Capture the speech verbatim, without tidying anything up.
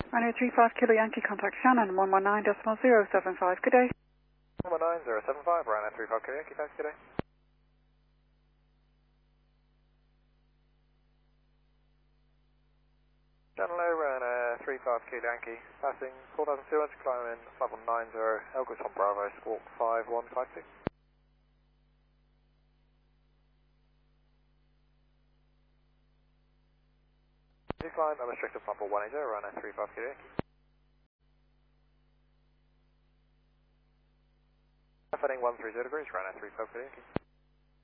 Runway three five Kilo Yankee, contact Shannon, one one nine decimal zero seven five. Good day. one one nine zero seven five, runway three five Kilo Yankee, thanks, good day. Channel low, runway three five Kilo Yankee, passing four thousand two hundred, climbing five one nine zero, Elgos on Bravo, squawk five one five six. Decline, unrestricted flight one eighty, runway three five Kilo Yankee. Heading one three zero degrees, runway three five Kilo Yankee.